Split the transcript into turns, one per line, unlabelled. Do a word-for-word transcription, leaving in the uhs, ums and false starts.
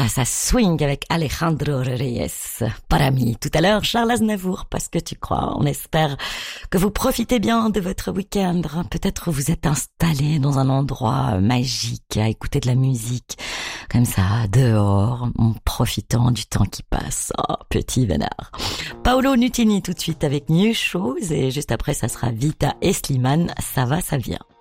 ça swing avec Alejandro Reyes. Para mí. Tout à l'heure, Charles Aznavour, parce que tu crois. On espère que vous profitez bien de votre week-end. Peut-être vous êtes installé dans un endroit magique à écouter de la musique. Comme ça, dehors, en profitant du temps qui passe. Oh, petit vénard. Paolo Nutini tout de suite avec New Shoes et juste après, ça sera Vita et Slimane. Ça va, ça vient.